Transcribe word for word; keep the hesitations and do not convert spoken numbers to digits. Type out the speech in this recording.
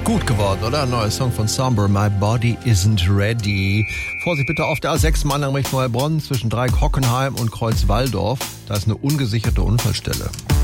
Gut geworden, oder? Ein neuer Song von Somber, My Body Isn't Ready. Vorsicht bitte auf der A sechs Mannheim Richtung Heilbronn zwischen Dreieck Hockenheim und Kreuz Walldorf. Da ist eine ungesicherte Unfallstelle.